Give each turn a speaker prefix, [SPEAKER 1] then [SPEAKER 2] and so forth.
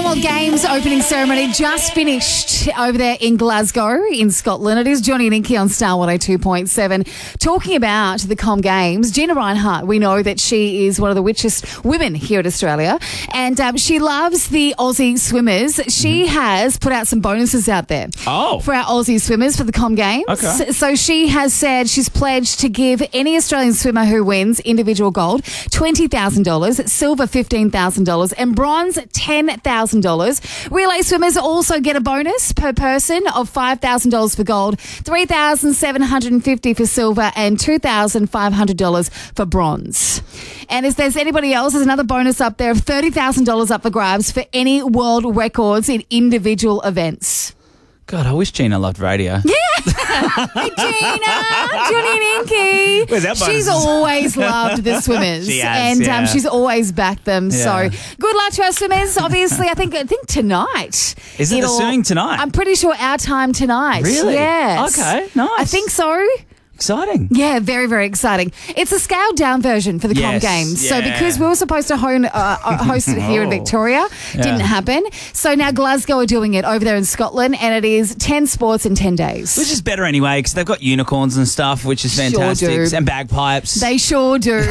[SPEAKER 1] Commonwealth Games opening ceremony just finished over there in Glasgow in Scotland. It is Johnny and Inky on Star 102.7 talking about the Com Games. Gina Reinhart, we know that she is one of the richest women here in Australia, and she loves the Aussie swimmers. She has put out some bonuses out there for our Aussie swimmers for the Com Games.
[SPEAKER 2] Okay.
[SPEAKER 1] So she has said she's pledged to give any Australian swimmer who wins individual gold $20,000, silver $15,000 and bronze $10,000. Relay swimmers also get a bonus per person of $5,000 for gold, $3,750 for silver and $2,500 for bronze. And if there's anybody else, there's another bonus up there of $30,000 up for grabs for any world records in individual events.
[SPEAKER 2] God, I wish Gina loved radio.
[SPEAKER 1] Yeah. Hey, Gina, Johnny and Inky.
[SPEAKER 2] Where's that bonus?
[SPEAKER 1] She's always loved the swimmers.
[SPEAKER 2] She has,
[SPEAKER 1] and she's always backed them.
[SPEAKER 2] Yeah.
[SPEAKER 1] So good luck to our swimmers. Obviously, I think tonight.
[SPEAKER 2] Is it the swimming tonight?
[SPEAKER 1] I'm pretty sure our time tonight.
[SPEAKER 2] Really?
[SPEAKER 1] Yes.
[SPEAKER 2] Okay, nice.
[SPEAKER 1] I think so.
[SPEAKER 2] Exciting.
[SPEAKER 1] Yeah, very, very exciting. It's a scaled down version for the Com Games.
[SPEAKER 2] Yeah.
[SPEAKER 1] So because we were supposed to host it here in Victoria, didn't happen. So now Glasgow are doing it over there in Scotland, and it is 10 sports in 10 days.
[SPEAKER 2] Which is better anyway because they've got unicorns and stuff, which is fantastic.
[SPEAKER 1] Sure do.
[SPEAKER 2] And bagpipes.
[SPEAKER 1] They sure do.